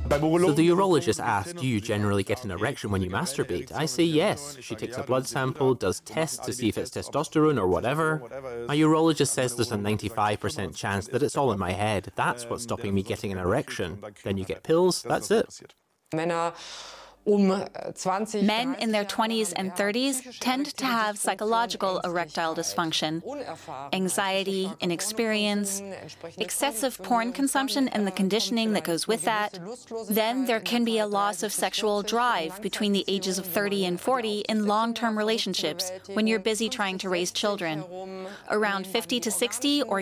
So the urologist asked, do you generally get an erection when you masturbate? I say yes. She takes a blood sample, does tests to see if it's testosterone or whatever. My urologist says there's a 95% chance that it's all in my head. That's what's stopping me getting an erection. Then you get pills, that's it. Men in their 20s and 30s tend to have psychological erectile dysfunction, anxiety, inexperience, excessive porn consumption and the conditioning that goes with that. Then there can be a loss of sexual drive between the ages of 30 and 40 in long-term relationships when you're busy trying to raise children. Around 50 to 60 or